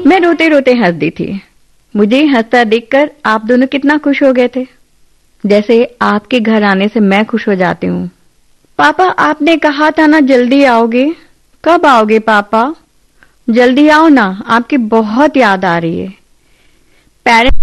मैं रोते रोते हंस दी थी। मुझे हंसता देखकर आप दोनों कितना खुश हो गए थे, जैसे आपके घर आने से मैं खुश हो जाती हूँ। पापा, आपने कहा था ना जल्दी आओगे। कब आओगे पापा? जल्दी आओ ना, आपकी बहुत याद आ रही है। पेरेंट्स